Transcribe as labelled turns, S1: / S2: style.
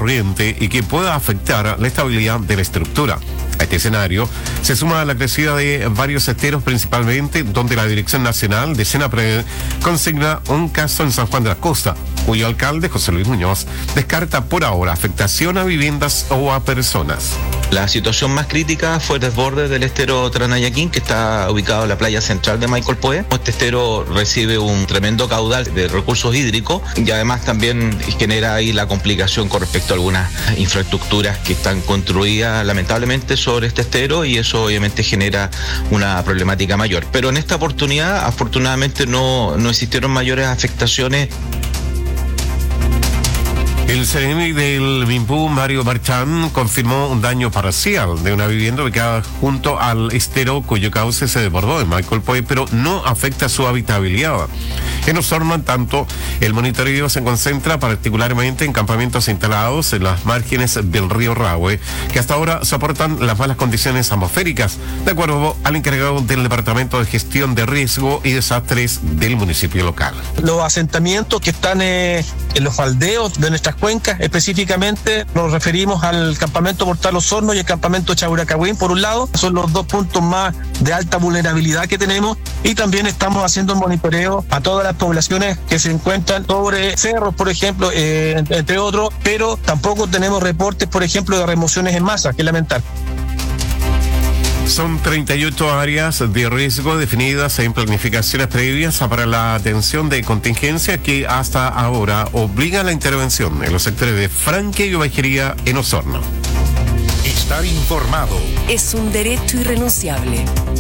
S1: corriente y que pueda afectar la estabilidad de la estructura. A este escenario se suma la crecida de varios esteros, principalmente donde la Dirección Nacional de Senapred consigna un caso en San Juan de la Costa, cuyo alcalde, José Luis Muñoz, descarta por ahora afectación a viviendas o a personas.
S2: La situación más crítica fue el desborde del estero Tranayaquín, que está ubicado en la playa central de Maiquel Pué. Este estero recibe un tremendo caudal de recursos hídricos y además también genera ahí la complicación con respecto a algunas infraestructuras que están construidas lamentablemente sobre este estero, y eso obviamente genera una problemática mayor. Pero en esta oportunidad, afortunadamente, no existieron mayores afectaciones.
S1: El CNI del MIMPU, Mario Marchán, confirmó un daño parcial de una vivienda ubicada junto al estero cuyo cauce se desbordó en Maiquel Pué, pero no afecta su habitabilidad. En Osorno, en tanto, el monitoreo se concentra particularmente en campamentos instalados en las márgenes del río Rahue, que hasta ahora soportan las malas condiciones atmosféricas, de acuerdo al encargado del Departamento de Gestión de Riesgo y Desastres del municipio local.
S3: Los asentamientos que están en los faldeos de nuestras cuencas, específicamente nos referimos al campamento Portal Osorno y el campamento Chauracagüín, por un lado, son los dos puntos más de alta vulnerabilidad que tenemos, y también estamos haciendo un monitoreo a todas las poblaciones que se encuentran sobre cerros, por ejemplo, entre otros, pero tampoco tenemos reportes, por ejemplo, de remociones en masa, que lamentar.
S1: Son 38 áreas de riesgo definidas en planificaciones previas para la atención de contingencia que hasta ahora obliga a la intervención en los sectores de Franque y Ovejería en Osorno.
S4: Estar informado
S5: es un derecho irrenunciable.